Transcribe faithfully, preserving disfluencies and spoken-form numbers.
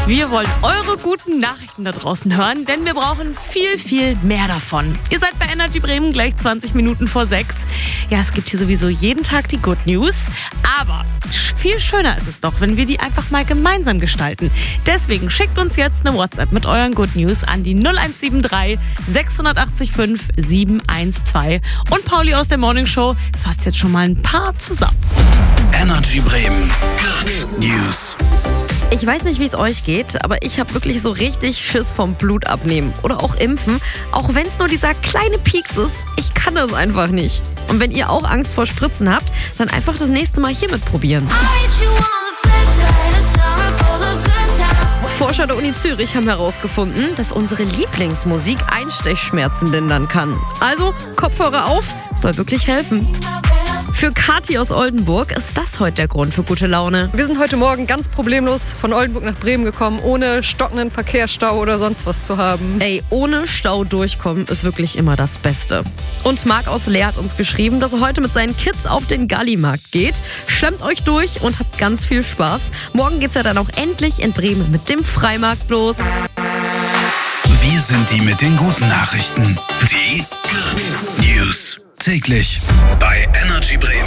Wir wollen eure guten Nachrichten da draußen hören, denn wir brauchen viel, viel mehr davon. Ihr seid bei Energy Bremen gleich zwanzig Minuten vor sechs. Ja, es gibt hier sowieso jeden Tag die Good News, aber viel schöner ist es doch, wenn wir die einfach mal gemeinsam gestalten. Deswegen schickt uns jetzt eine WhatsApp mit euren Good News an die null eins sieben drei sechs acht fünf sieben eins zwei. Und Pauli aus der Morning Show fasst jetzt schon mal ein paar zusammen. Energy Bremen Good News. Ich weiß nicht, wie es euch geht, aber ich habe wirklich so richtig Schiss vom Blut abnehmen oder auch impfen. Auch wenn es nur dieser kleine Pieks ist, ich kann das einfach nicht. Und wenn ihr auch Angst vor Spritzen habt, dann einfach das nächste Mal hiermit probieren. Forscher der Uni Zürich haben herausgefunden, dass unsere Lieblingsmusik Einstechschmerzen lindern kann. Also Kopfhörer auf, soll wirklich helfen. Für Kathi aus Oldenburg ist das heute der Grund für gute Laune. Wir sind heute Morgen ganz problemlos von Oldenburg nach Bremen gekommen, ohne stockenden Verkehrsstau oder sonst was zu haben. Ey, ohne Stau durchkommen ist wirklich immer das Beste. Und Marc aus Leer hat uns geschrieben, dass er heute mit seinen Kids auf den Gallimarkt geht. Schlemmt euch durch und habt ganz viel Spaß. Morgen geht's ja dann auch endlich in Bremen mit dem Freimarkt los. Wir sind die mit den guten Nachrichten. Die Good News. Täglich bei Energy Bremen.